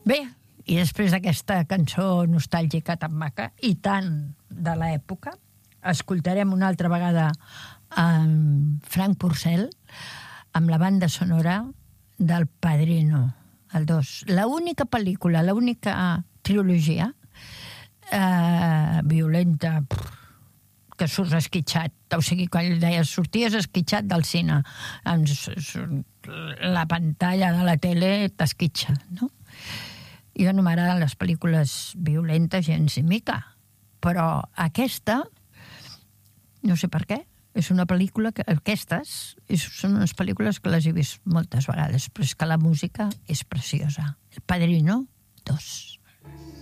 Bé, i després d'aquesta cançó nostàlgica tan maca i tan de l'època, escoltarem una altra vegada Frank Purcell amb la banda sonora del Padrino, el 2. L'única pel·lícula, l'única trilogia violenta que surts esquitxat. O sigui, quan deies sorties esquitxat del cine, la pantalla de la tele t'esquitxa, no? Jo no m'agraden les pel·lícules violentes gens ni mica, però aquesta, no sé per què, és una pel·lícula que aquestes són unes pel·lícules que les he vist moltes vegades, però és que la música és preciosa. El Padrino 2.